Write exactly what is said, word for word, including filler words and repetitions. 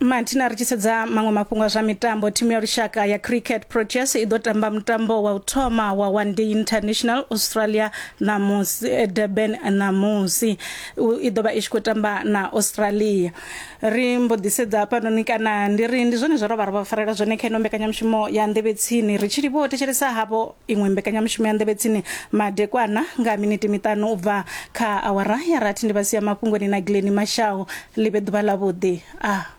Mantina ri tshi sedza maṅwe mafhungo a zwa mitambo, thimu ya lushaka ya cricket Proteas i ḓo tamba mutambo wa u thoma wa One Day International Australia ṋamusi, Durban ṋamusi, i ḓo vha i tshi khou tamba na Australia. Ri mbo ḓi sedza hafhanoni kana ndi ri ndi zwone zwo ro vha ri vha farela zwone kha ino mbekanyamushumo ya nḓevhetsini. Ri tshi livho u thetshelesa havho iṅwe mbekanyamushumo ya nḓevhetsini madekwana nga miniti miṱanu u bva kha awara ya rathi. Ndi vha sia mafhungoni na Glenn Mashau. Ḽi vhe ḓuvha ḽavhuḓi. Ah.